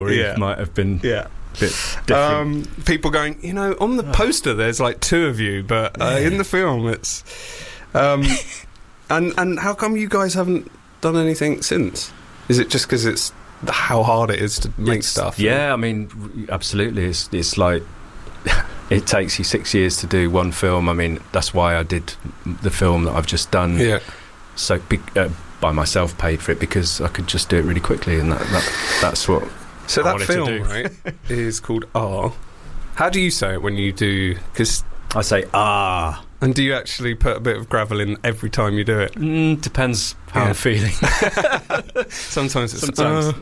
might have been a bit different. People going, on the poster there's like two of you, but in the film it's... and how come you guys haven't done anything since? Is it just because it's how hard it is to make stuff? Yeah, I mean, absolutely. It's like... It takes you 6 years to do one film. I mean, that's why I did the film that I've just done. Yeah. So by myself, paid for it because I could just do it really quickly, and that's what. So I that film, right, is called R. How do you say it when you do? Because I say ah. And do you actually put a bit of gravel in every time you do it? Depends how I'm feeling. Sometimes it's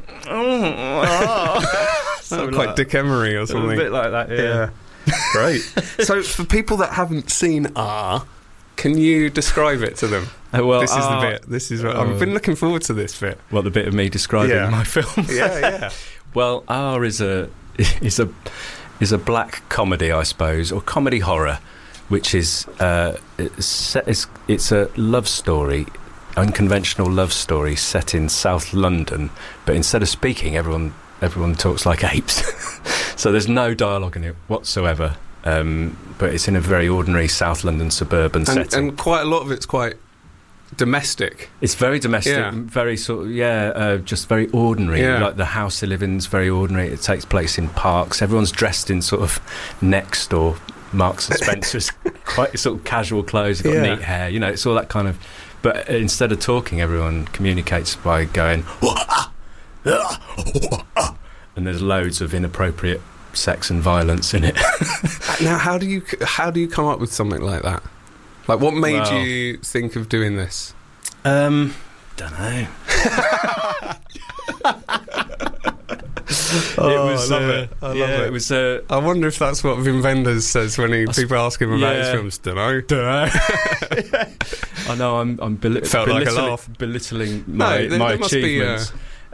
so quite Dick Emery or something. A bit like that, yeah. Great. So for people that haven't seen R, can you describe it to them? Well, this is the bit. This is. I've been looking forward to this bit. What, the bit of me describing my film? Yeah. Well, R is a black comedy, I suppose, or comedy horror, which is it's a love story, unconventional love story set in South London, but instead of speaking, everyone talks like apes. So there's no dialogue in it whatsoever, but it's in a very ordinary South London suburban setting. And quite a lot of it's quite domestic. It's very domestic, very sort of, just very ordinary. Yeah. Like the house they live in is very ordinary. It takes place in parks. Everyone's dressed in sort of Next or Marks and Spencer's quite sort of casual clothes. They've got neat hair, it's all that kind of... But instead of talking, everyone communicates by going... and there's loads of inappropriate sex and violence in it. Now, how do you come up with something like that? Like, what made you think of doing this? Don't know. I love it. I love it. It was. I wonder if that's what Wim Wenders says when people ask him about his films. Don't know. I know. I'm belittling my achievements.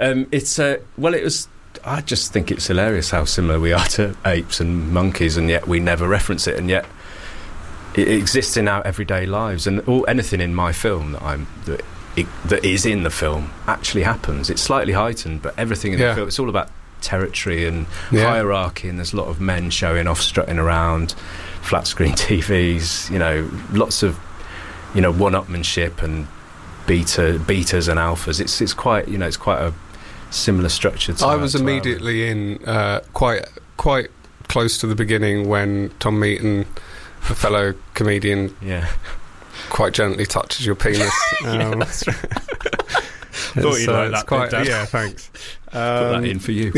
It was. I just think it's hilarious how similar we are to apes and monkeys, and yet we never reference it, and yet it exists in our everyday lives. And anything in my film that is in the film actually happens. It's slightly heightened, but everything in the film, it's all about territory and hierarchy, and there's a lot of men showing off, strutting around, flat screen TVs, lots of one-upmanship and betas and alphas. It's quite it's quite a similar structure to I was immediately in quite close to the beginning when Tom Meaton, a fellow comedian, quite gently touches your penis. That's right. Thought you'd like that quite, Dad. Yeah, thanks. Put that in for you.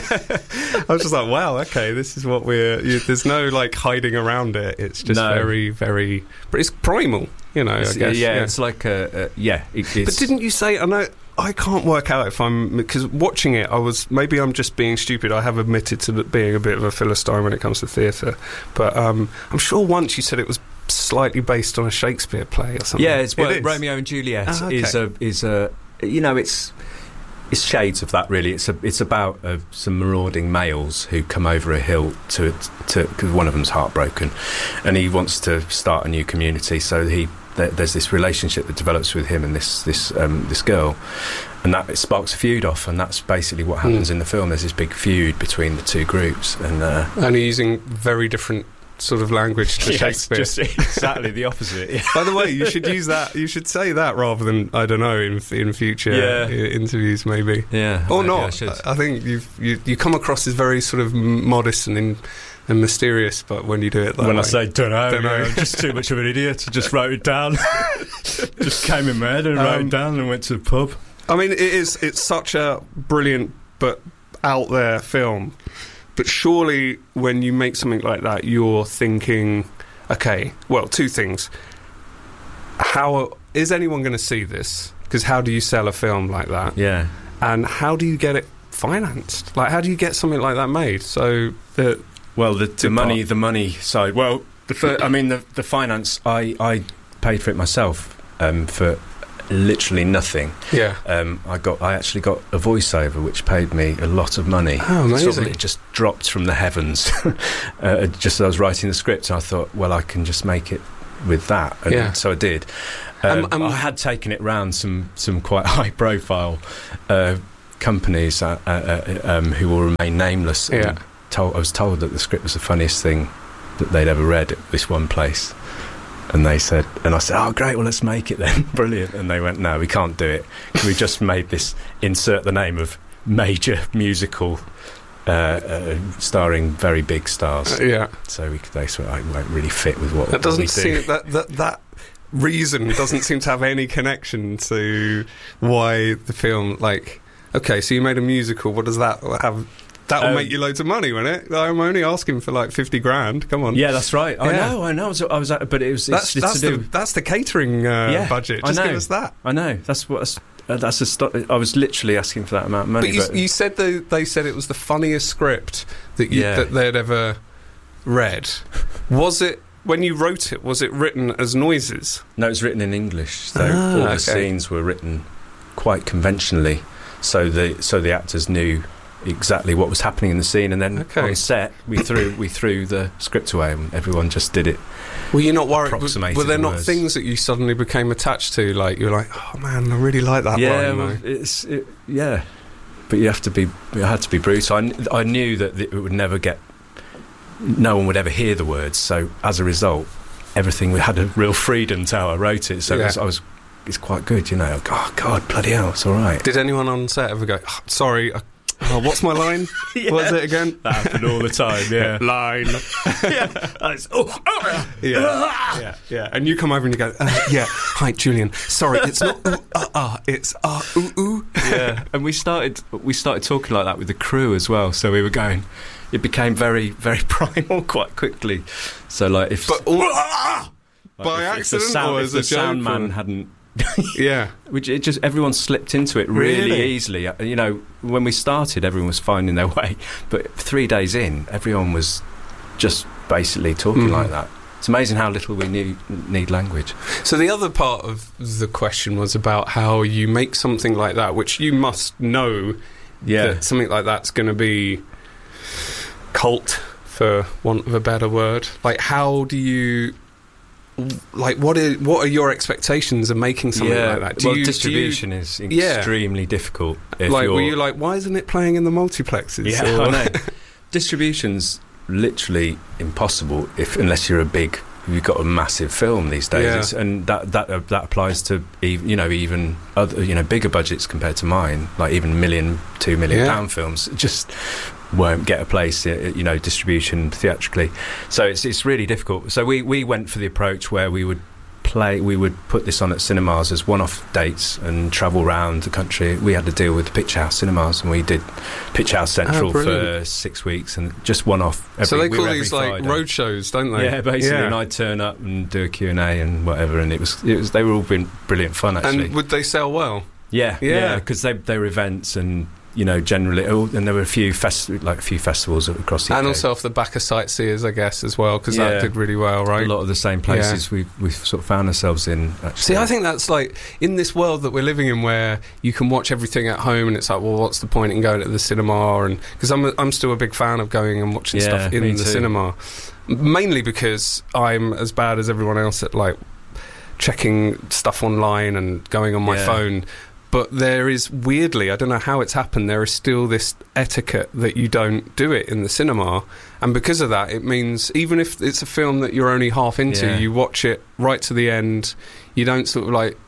I was just like, wow, okay, this is what there's no like hiding around it. It's just very, very, but it's primal, I guess. It's like but didn't you say? I know. I can't work out if because watching it, I'm just being stupid. I have admitted to being a bit of a Philistine when it comes to theatre, but I'm sure once you said it was slightly based on a Shakespeare play or something. Yeah, Romeo and Juliet is a it's shades of that, really. It's about some marauding males who come over a hill to because one of them's heartbroken, and he wants to start a new community. So there's this relationship that develops with him and this girl, and that it sparks a feud off, and that's basically what happens in the film. There's this big feud between the two groups, and using very different sort of language to Shakespeare. Just exactly the opposite. Yeah. By the way, you should use that. You should say that rather than, I don't know, in future interviews maybe. Yeah, or not. I think you come across as very sort of modest and mysterious, but when you do it I say don't know, I'm just too much of an idiot. I just wrote it down. Just came in my head and wrote it down and went to the pub. I mean, it's such a brilliant but out there film. But surely when you make something like that, you're thinking, okay, well, two things. How is anyone going to see this? Because how do you sell a film like that? Yeah. And how do you get it financed? Like, how do you get something like that made? So the money side. Well, the finance, I paid for it myself for literally nothing. Yeah. I actually got a voiceover which paid me a lot of money. Oh, amazing. It just dropped from the heavens just as I was writing the script, and I thought, well, I can just make it with that. And so I did. I had taken it round some quite high profile companies who will remain nameless. Yeah. I was told that the script was the funniest thing that they'd ever read at this one place. And I said, oh, great, well, let's make it then. Brilliant. And they went, no, we can't do it. We just made this, insert the name of major musical starring very big stars. So they sort of won't really fit with what that doesn't we do. seem that reason doesn't seem to have any connection to why the film, like, okay, so you made a musical, what does that have? That will make you loads of money, won't it? I'm only asking for like 50 grand. Come on. Yeah, that's right. I know. I was but it was. That's the catering budget. Just give us that. I know. I was literally asking for that amount of money. But you said they said it was the funniest script that they'd ever read. Was it, when you wrote it, was it written as noises? No, it was written in English. So all the scenes were written quite conventionally, so the actors knew exactly what was happening in the scene, and then on set we threw the script away and everyone just did it. Were you not worried? Were there not things that you suddenly became attached to? Like you're like, oh man, I really like that line. Yeah, but you had to be brutal. I knew that it would never get. No one would ever hear the words. So as a result, everything we had a real freedom to how I wrote it. So it's quite good, you know. Oh God, bloody hell, it's all right. Did anyone on set ever go, oh, sorry? What's my line? Yeah. What was it again? That happened all the time, yeah. Line. Yeah. And you come over and you go, hi, Julian. Sorry, it's not it's ooh. Yeah. And we started talking like that with the crew as well. So we were going. It became very, very primal quite quickly. So like if by accident or as a joke, the sound man hadn't. Which it just everyone slipped into it really easily. You know, when we started, everyone was finding their way, but 3 days in, everyone was just basically talking like that. It's amazing how little we need language. So the other part of the question was about how you make something like that, which you must know that something like that's going to be cult, for want of a better word. Like, how do you? Like, what are your expectations of making something like that? Distribution is extremely difficult. Were you like, why isn't it playing in the multiplexes? Yeah, I know. Distribution's literally impossible unless you've got a massive film these days, and that applies to even other bigger budgets compared to mine, like even £1-2 million films just won't get a place, distribution theatrically. So it's really difficult. So we went for the approach where we would put this on at cinemas as one-off dates and travel around the country. We had to deal with the Picture House cinemas, and we did Picture House Central for 6 weeks, and just one-off. So they call these like road shows, don't they? Yeah, basically. And I'd turn up and do a Q&A and whatever, and it was they were all been brilliant fun actually. And would they sell well? Yeah, because they were events and. Generally, and there were a few festivals across the UK. And also off the back of Sightseers, I guess, as well, because that did really well, right? A lot of the same places we've sort of found ourselves in, actually. See, I think that's like, in this world that we're living in where you can watch everything at home, and it's like, well, what's the point in going to the cinema? And because I'm still a big fan of going and watching stuff in the cinema, mainly because I'm as bad as everyone else at, like, checking stuff online and going on my phone. But there is, weirdly, I don't know how it's happened, there is still this etiquette that you don't do it in the cinema. And because of that, it means even if it's a film that you're only half into, you watch it right to the end. You don't sort of like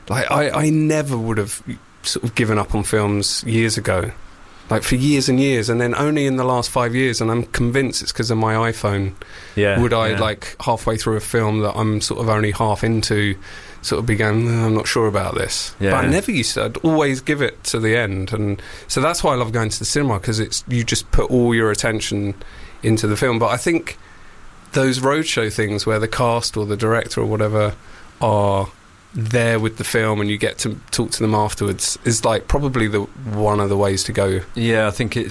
I never would have sort of given up on films years ago. Like for years and years, and then only in the last 5 years, and I'm convinced it's because of my iPhone, would I, like, halfway through a film that I'm sort of only half into, sort of began, I'm not sure about this. But I never used to. I'd always give it to the end, and so that's why I love going to the cinema, because you just put all your attention into the film. But I think those roadshow things where the cast or the director or whatever are there with the film and you get to talk to them afterwards is like probably one of the ways to go. Yeah, I think it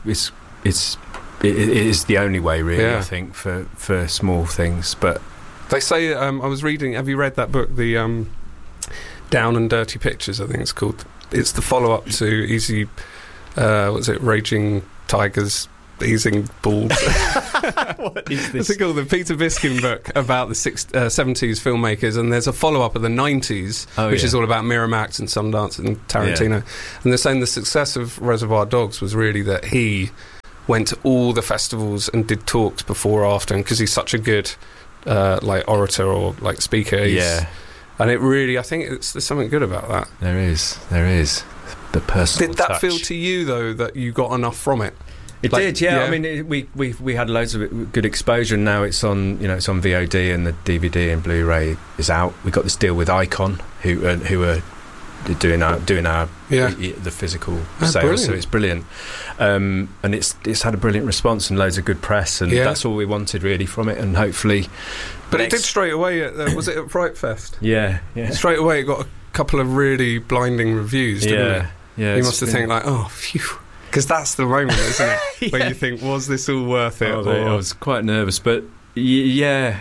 is the only way, really. I think for small things. But they say, I was reading, have you read that book, the Down and Dirty Pictures, I think it's called? It's the follow-up to Raging Tiger's easing balls. What is this? It's called the Peter Biskin book about the 70s filmmakers, and there's a follow-up of the 90s, which is all about Miramax and Sundance and Tarantino. Yeah. And they're saying the success of Reservoir Dogs was really that he went to all the festivals and did talks before or after, and because he's such a good like orator or like speaker. And it really, I think there's something good about that. There is. The personal Did that touch. feel to you, though, that you got enough from it? It did, yeah. I mean, we had loads of good exposure, and now it's on, it's on VOD, and the DVD and Blu-ray is out. We got this deal with Icon, who are doing our the physical sales, brilliant. So it's brilliant, and it's had a brilliant response and loads of good press, and that's all we wanted really from it, and hopefully. But it did straight away. Was it at Fright Fest? Yeah. Straight away, it got a couple of really blinding reviews, didn't it? Yeah. You must have think like, oh, phew. Because that's the moment, isn't it? Where you think, was this all worth it? I was quite nervous, but you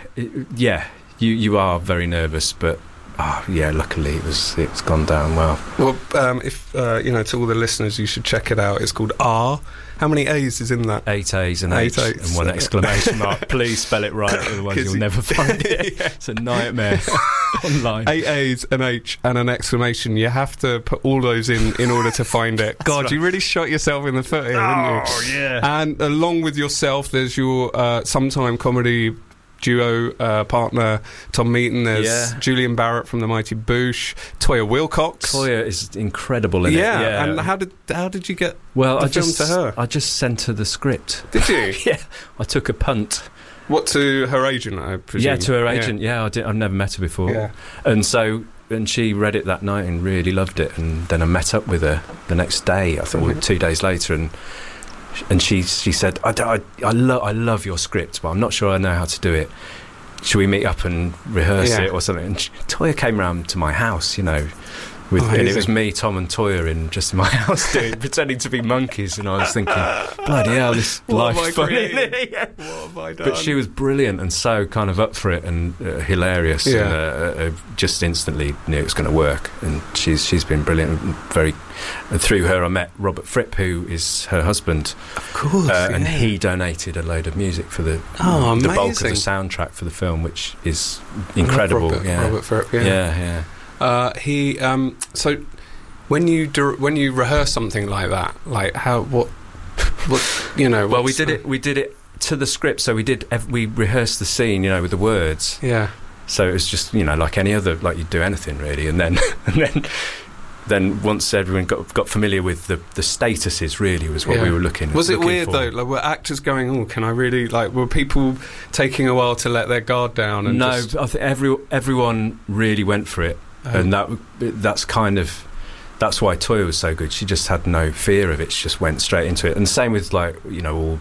are very nervous, but luckily it's gone down well. Well, if to all the listeners, you should check it out. It's called R. How many A's is in that? 8 A's and 8 H and 1 exclamation mark. Please spell it right, otherwise you'll never find it. It's a nightmare online. 8 A's, an H and an exclamation. You have to put all those in order to find it. God, you really shot yourself in the foot here, didn't you? Oh, yeah. And along with yourself, there's your sometime comedy duo partner Tom Meaton. There's Julian Barrett from The Mighty Boosh, Toyah Willcox. Toyah is incredible in it. Yeah, and how did you get the film to her? I just sent her the script. Did you? Yeah, I took a punt. What, to her agent, I presume? Yeah, to her agent. Yeah, I've never met her before, and she read it that night and really loved it, and then I met up with her the next day. I think 2 days later, and she said, I love your script, but I'm not sure I know how to do it. Should we meet up and rehearse it or something? And Toyah came round to my house, and it was me, Tom and Toyah in just my house pretending to be monkeys, and I was thinking, bloody hell, this life's funny. What have I done? But she was brilliant and so kind of up for it and hilarious, and just instantly knew it was going to work, and she's been brilliant. And through her I met Robert Fripp, who is her husband, of course, and he donated a load of music for the bulk of the soundtrack for the film, which is incredible. Robert Fripp, he so when you rehearse something like that, like what well, we did it to the script, so we rehearsed the scene, with the words, so it was just like any other, like you'd do anything really, and then once everyone got familiar with the statuses, really was what we were looking for. Was it weird though? Like, were actors going, oh, can I really, were people taking a while to let their guard down? And I think everyone really went for it. And that's why Toyah was so good. She just had no fear of it. She just went straight into it. And same with we know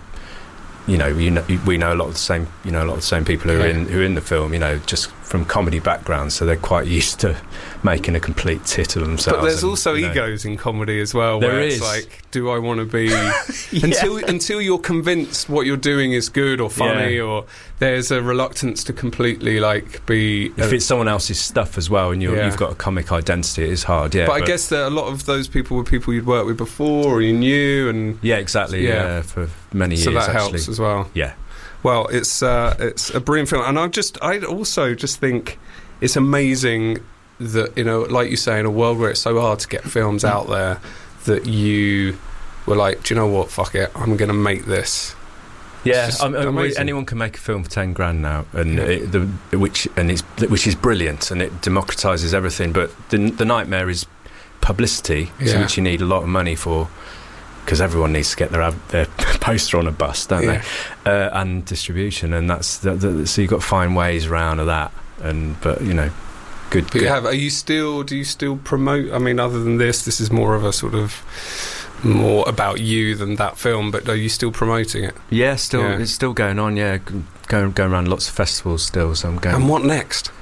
a lot of the same people who are in the film, just from comedy backgrounds, so they're quite used to making a complete tit of themselves. But there's also egos in comedy as well, where it's like, do I want to be until you're convinced what you're doing is good or funny, or there's a reluctance to completely be if it's someone else's stuff as well, and you've got a comic identity, it is hard. But I guess that a lot of those people were people you'd worked with before or you knew, and for many years, so that actually helps as well. Well, it's a brilliant film, and I also just think it's amazing that, like you say, in a world where it's so hard to get films out there, that you were like, do you know what, fuck it, I'm going to make this. Anyone can make a film for 10 grand now, and which is brilliant, and it democratises everything. But the nightmare is publicity, which you need a lot of money for, because everyone needs to get their poster on a bus, don't they? And distribution, and so you've got to find ways around of that. Good. But do you still promote? I mean, other than this is more of a sort of more about you than that film. But are you still promoting it? Yeah, it's still going on. Yeah, going around lots of festivals still. So I'm going. And what next?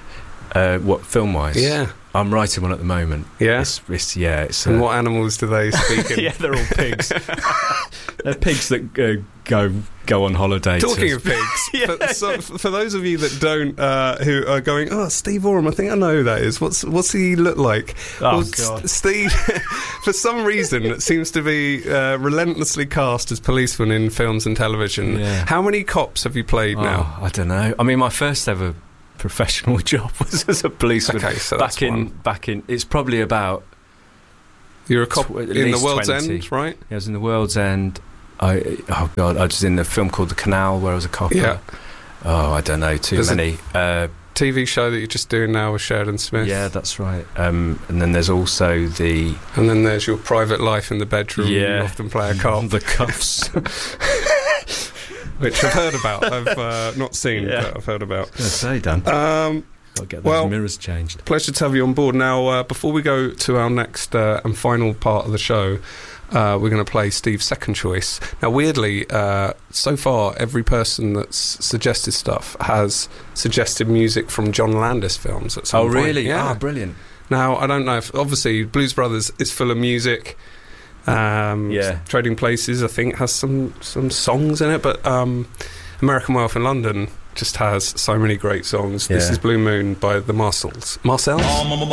What, film-wise? Yeah. I'm writing one at the moment. Yeah? It's and what animals do they speak in? Yeah, they're all pigs. They're pigs that go on holiday. Talking of pigs, for those of you that don't, who are going, oh, Steve Oram, I think I know who that is. What's he look like? Oh, God. Steve, for some reason, seems to be relentlessly cast as policeman in films and television. Yeah. How many cops have you played now? I don't know. I mean, my first ever professional job was as a policeman. Okay, so back in. It's probably about. You're a cop in the World's 20. End, right? Yeah, I was in the World's End. I was in a film called The Canal where I was a copper. Yeah. Oh, I don't know, too many. TV show that you're just doing now with Sheridan Smith. Yeah, that's right. And then there's also the. And then there's your private life in the bedroom. Yeah, you often play a cop. The Cuffs. Which I've heard about. I've not seen, but I've heard about. I say, Dan. Got to get those mirrors changed. Pleasure to have you on board. Now, before we go to our next and final part of the show, we're going to play Steve's second choice. Now, weirdly, so far, every person that's suggested stuff has suggested music from John Landis films at some point. Oh, really? Yeah. Brilliant. Now, I don't know if... Obviously, Blues Brothers is full of music. Trading Places, I think, has some songs in it, but American Wealth in London just has so many great songs. This is Blue Moon by the Marcells.